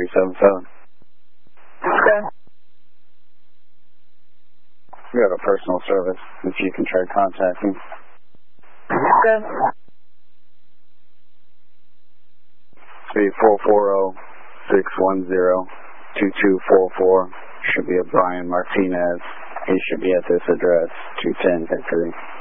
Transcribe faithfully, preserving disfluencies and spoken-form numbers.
three seven seven. Okay. We have a personal service, if you can try contacting. Okay. Speed four four zero, six one zero, two two four four. Should be a Brian Martinez. He should be at this address, two ten Hickory.